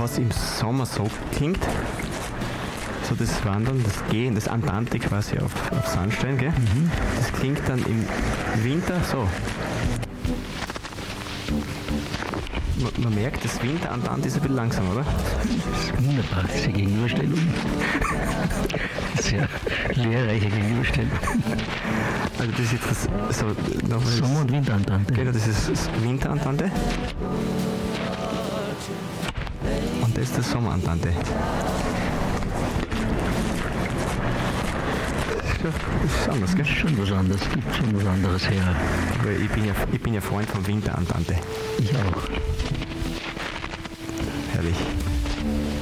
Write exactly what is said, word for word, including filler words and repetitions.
was im Sommer so klingt, so das Wandern, das Gehen, das Andante quasi auf, auf Sandstein, gell? Mhm. Das klingt dann im Winter so. Man, man merkt, das Winter-Andante ist ein bisschen langsam, oder? Das ist wunderbar, diese Gegenüberstellung. Sehr lehrreiche Gegenüberstellung. Also das ist jetzt das, so, nochmal Sommer- und Winterandante. Genau, das ist das Winterandante. Und das ist das Sommerandante. Das ist anders, gell? Das ist schon was anderes, gibt schon was anderes her. Weil ich bin ja, ich bin ja Freund vom Winterandante. Ich auch. Herrlich.